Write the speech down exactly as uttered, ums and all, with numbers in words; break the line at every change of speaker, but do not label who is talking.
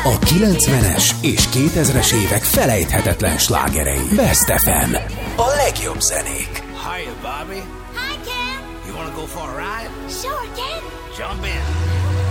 A kilencvenes és kétezres évek felejthetetlen slágerei. Best ef em. A legjobb zenék.
Hiya, Bobby.
Hi, Ken.
You wanna go for a ride?
Sure, Ken.
Jump in.